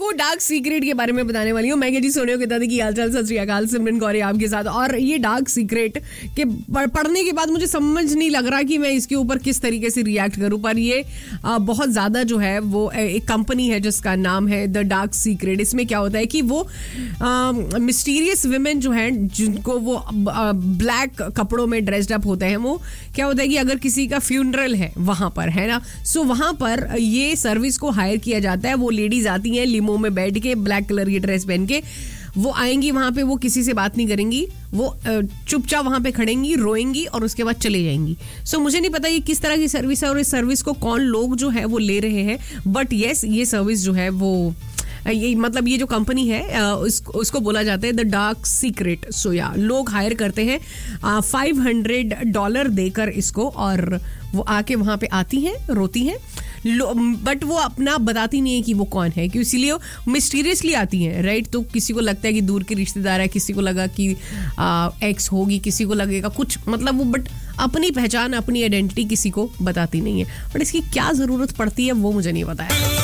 आपको dark secret के बारे में बताने वाली हूँ। मैं जी सोनिया के दादी की हालचाल, सत श्री अकाल, सिमरन कौर आपके साथ। और ये डार्क सीक्रेट के पढ़ने के बाद मुझे समझ नहीं लग रहा कि मैं इसके ऊपर किस तरीके से रिएक्ट करूँ, पर ये बहुत ज्यादा जो है वो एक कंपनी है जिसका नाम है द डार्क सीक्रेट। इसमें क्या होता है कि वो मिस्टीरियस विमेन जो है जिनको वो ब्लैक कपड़ों में ड्रेस्ड अप होते हैं, वो क्या होता है कि अगर किसी का फ्यूनरल है वहां पर, है ना, सो वहां पर ये सर्विस को हायर किया जाता है। वो लेडीज आती हैं लिमो में बैठ के, ब्लैक कलर की ड्रेस पहन के, वो आएंगी वहां पे, वो किसी से बात नहीं करेंगी, वो चुपचाप वहां पे खड़ेंगी, रोएंगी और उसके बाद चले जाएंगी। सो मुझे नहीं पता ये किस तरह की सर्विस है और इस सर्विस को कौन लोग जो है वो ले रहे हैं, बट यस ये सर्विस जो है वो ये मतलब ये जो कंपनी है उसको बोला जाता है द डार्क सीक्रेट। सो या लोग हायर करते हैं $500 देकर इसको, और वो आके वहां पे आती हैं, रोती हैं, बट वो अपना बताती नहीं है कि वो कौन है, क्यों, इसीलिए मिस्टीरियसली आती हैं, राइट। तो किसी को लगता है कि दूर के रिश्तेदार है, किसी को लगा कि एक्स होगी, किसी को लगेगा कुछ, मतलब वो, बट अपनी पहचान, अपनी आइडेंटिटी किसी को बताती नहीं है। बट इसकी क्या जरूरत पड़ती है वो मुझे नहीं पता है।